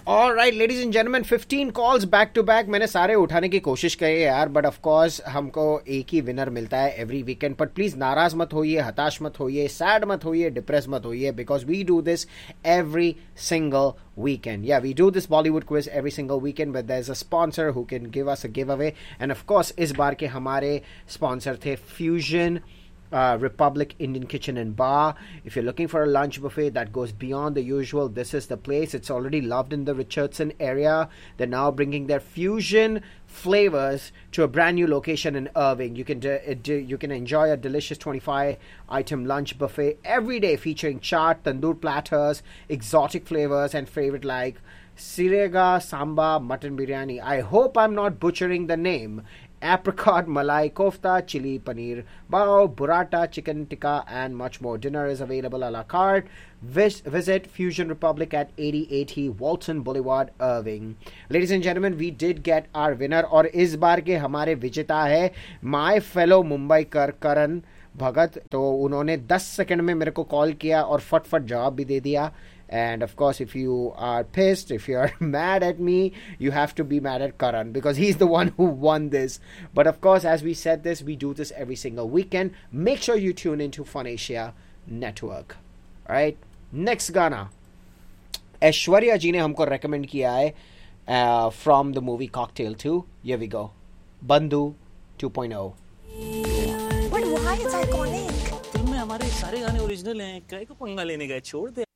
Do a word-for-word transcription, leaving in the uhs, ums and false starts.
All right, ladies and gentlemen, fifteen calls back to back. मैंने सारे उठाने की कोशिश करी यार, but of course हमको एक ही विनर मिलता है every weekend. But please नाराज मत होइए, हताश मत होइए, sad मत होइए, depressed मत होइए, because we do this every single weekend. Yeah, we do this Bollywood quiz every single weekend, but there's a sponsor who can give us a giveaway. And of course, इस बार के हमारे sponsor थे Fusion Uh, Republic Indian Kitchen and Bar. If you're looking for a lunch buffet that goes beyond the usual, this is the place. It's already loved in the Richardson area. They're now bringing their fusion flavors to a brand new location in Irving. You can do, do, you can enjoy a delicious twenty-five item lunch buffet every day, featuring chaat, tandoor platters, exotic flavors, and favorite like Sirega, Samba, mutton biryani. I hope I'm not butchering the name. Apricot, Malai Kofta, Chili Paneer Bao, Burrata, Chicken Tikka, and much more. Dinner is available a la carte. Vis- visit Fusion Republic at eighty eighty Walton Boulevard, Irving. Ladies and gentlemen, we did get our winner. और इस बार के हमारे विजेता है my fellow Mumbaikar करण भगत. तो उन्होंने दस second में मेरे को कॉल किया और फटफट जवाब भी दे दिया. And of course, if you are pissed, if you are mad at me, you have to be mad at Karan because he's the one who won this. But of course, as we said this, we do this every single weekend. Make sure you tune into Fun Asia Network. Alright, next Gana. Aishwarya ji ने हमको recommend किया है uh, from the movie Cocktail two. Here we go. Bandhu two point oh. But why? It's iconic. Film में हमारे सारे गाने original हैं, काय को पंगा लेने गए, छोड़ दे.